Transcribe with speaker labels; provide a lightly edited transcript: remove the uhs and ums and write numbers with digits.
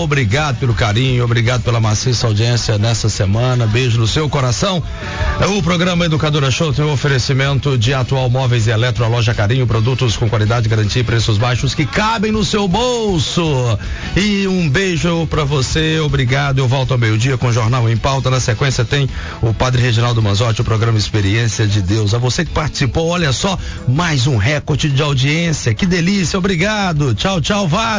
Speaker 1: obrigado pelo carinho, obrigado pela maciça audiência nessa semana, beijo no seu coração. O programa Educadora Show tem um oferecimento de Atual Móveis e Eletro, a loja Carinho, produtos com qualidade, garantia e preços baixos que cabem no seu bolso. E um beijo pra você, obrigado. Eu volto ao meio-dia com o Jornal em Pauta. Na sequência tem o Padre Reginaldo Manzotti, o programa Experiência de Deus. A você que participou, olha só, mais um recorde de audiência, que delícia, obrigado. Tchau, tchau, vale.